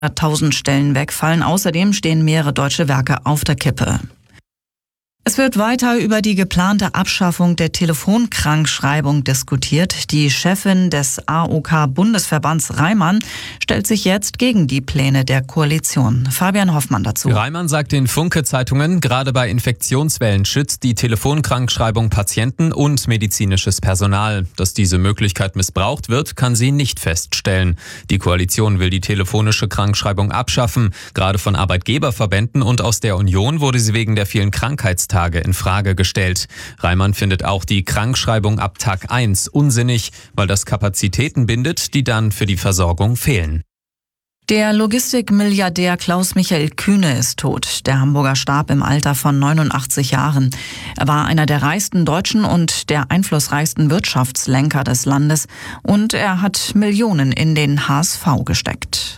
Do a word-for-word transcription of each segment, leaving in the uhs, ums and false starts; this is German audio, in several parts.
tausend Stellen wegfallen. Außerdem stehen mehrere deutsche Werke auf der Kippe. Es wird weiter über die geplante Abschaffung der Telefonkrankschreibung diskutiert. Die Chefin des A O K-Bundesverbands Reimann stellt sich jetzt gegen die Pläne der Koalition. Fabian Hoffmann dazu. Reimann sagt den Funke-Zeitungen, gerade bei Infektionswellen schützt die Telefonkrankschreibung Patienten und medizinisches Personal. Dass diese Möglichkeit missbraucht wird, kann sie nicht feststellen. Die Koalition will die telefonische Krankschreibung abschaffen. Gerade von Arbeitgeberverbänden und aus der Union wurde sie wegen der vielen Krankheitstage in Frage gestellt. Reimann findet auch die Krankschreibung ab Tag eins unsinnig, weil das Kapazitäten bindet, die dann für die Versorgung fehlen. Der Logistikmilliardär Klaus-Michael Kühne ist tot. Der Hamburger starb im Alter von neunundachtzig Jahren. Er war einer der reichsten Deutschen und der einflussreichsten Wirtschaftslenker des Landes. Und er hat Millionen in den H S V gesteckt.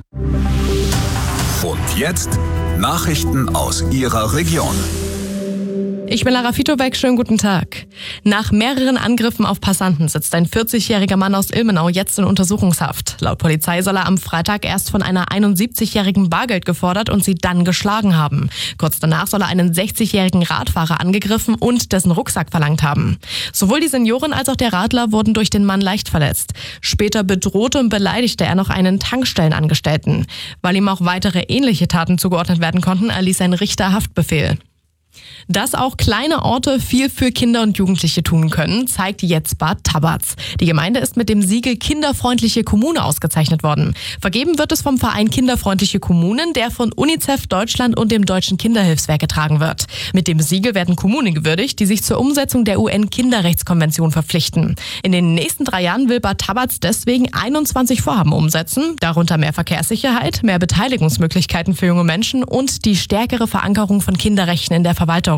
Und jetzt Nachrichten aus Ihrer Region. Ich bin Lara Fitobeck, schönen guten Tag. Nach mehreren Angriffen auf Passanten sitzt ein vierzigjähriger Mann aus Ilmenau jetzt in Untersuchungshaft. Laut Polizei soll er am Freitag erst von einer einundsiebzigjährigen Bargeld gefordert und sie dann geschlagen haben. Kurz danach soll er einen sechzigjährigen Radfahrer angegriffen und dessen Rucksack verlangt haben. Sowohl die Seniorin als auch der Radler wurden durch den Mann leicht verletzt. Später bedrohte und beleidigte er noch einen Tankstellenangestellten. Weil ihm auch weitere ähnliche Taten zugeordnet werden konnten, erließ ein Richter Haftbefehl. Dass auch kleine Orte viel für Kinder und Jugendliche tun können, zeigt jetzt Bad Tabatz. Die Gemeinde ist mit dem Siegel Kinderfreundliche Kommune ausgezeichnet worden. Vergeben wird es vom Verein Kinderfreundliche Kommunen, der von UNICEF Deutschland und dem Deutschen Kinderhilfswerk getragen wird. Mit dem Siegel werden Kommunen gewürdigt, die sich zur Umsetzung der U N-Kinderrechtskonvention verpflichten. In den nächsten drei Jahren will Bad Tabatz deswegen einundzwanzig Vorhaben umsetzen, darunter mehr Verkehrssicherheit, mehr Beteiligungsmöglichkeiten für junge Menschen und die stärkere Verankerung von Kinderrechten in der Verwaltung.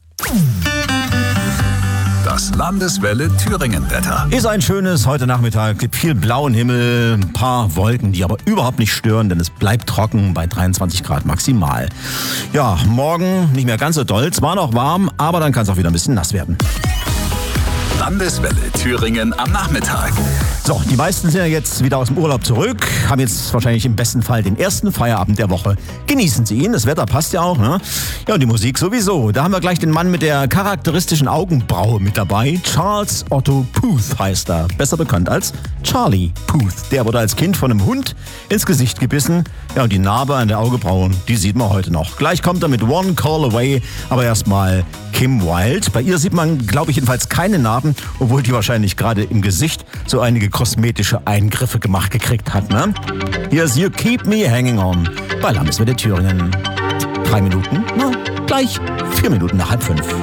Das Landeswelle Thüringen-Wetter. Ist ein schönes heute Nachmittag. Gibt viel blauen Himmel, ein paar Wolken, die aber überhaupt nicht stören, denn es bleibt trocken bei dreiundzwanzig Grad maximal. Ja, morgen nicht mehr ganz so doll. Zwar noch warm, aber dann kann es auch wieder ein bisschen nass werden. Landeswelle Thüringen am Nachmittag. So, die meisten sind ja jetzt wieder aus dem Urlaub zurück, haben jetzt wahrscheinlich im besten Fall den ersten Feierabend der Woche. Genießen Sie ihn, das Wetter passt ja auch, ne? Ja, und die Musik sowieso. Da haben wir gleich den Mann mit der charakteristischen Augenbraue mit dabei. Charles Otto Puth heißt er, besser bekannt als Charlie Puth. Der wurde als Kind von einem Hund ins Gesicht gebissen. Ja, und die Narbe an der Augenbraue, die sieht man heute noch. Gleich kommt er mit One Call Away, aber erstmal Kim Wilde. Bei ihr sieht man, glaube ich, jedenfalls keine Narben, obwohl die wahrscheinlich gerade im Gesicht so einige kosmetische Eingriffe gemacht gekriegt hat. Ne? Hier ist You Keep Me Hanging On bei Landeswelle Thüringen. Drei Minuten, na, gleich vier Minuten nach halb fünf.